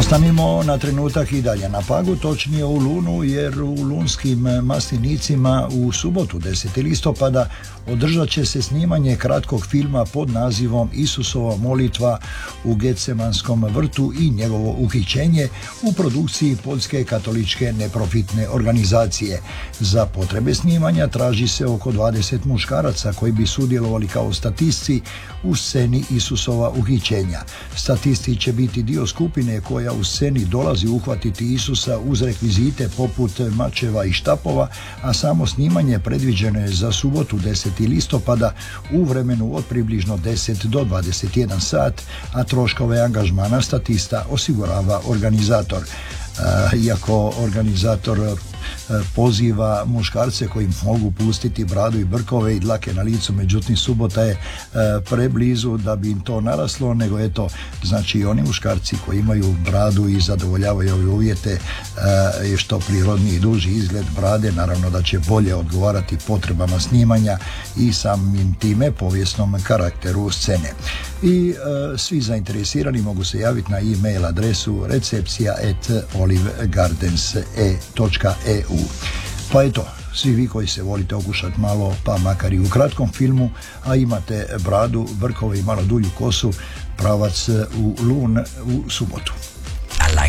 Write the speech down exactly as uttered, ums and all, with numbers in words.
Ostanimo na trenutak i dalje na Pagu, točnije u Lunu, jer u lunskim maslinicima u subotu deseti listopada održat će se snimanje kratkog filma pod nazivom Isusova molitva u Getsemanskom vrtu i njegovo uhićenje u produkciji Poljske katoličke neprofitne organizacije. Za potrebe snimanja traži se oko dvadeset muškaraca koji bi sudjelovali kao statisti u sceni Isusova uhićenja. Statisti će biti dio skupine koja u sceni dolazi uhvatiti Isusa uz rekvizite poput mačeva i štapova, a samo snimanje predviđeno je za subotu deseti listopada u vremenu od približno deset do dvadeset jedan sat, a troškove angažmana statista osigurava organizator. Iako organizator poziva muškarce koji mogu pustiti bradu i brkove i dlake na licu, međutim subota je preblizu da bi im to naraslo, nego eto, znači oni muškarci koji imaju bradu i zadovoljavaju ove uvjete i što prirodniji i duži izgled brade, naravno da će bolje odgovarati potrebama snimanja i samim time povijesnom karakteru scene. I e, svi zainteresirani mogu se javiti na e-mail adresu recepcija at olivegardens dot e u. Pa eto, svi vi koji se volite okušati malo, pa makar i u kratkom filmu, a imate bradu, brkove i malo dulju kosu, pravac u Lun u subotu.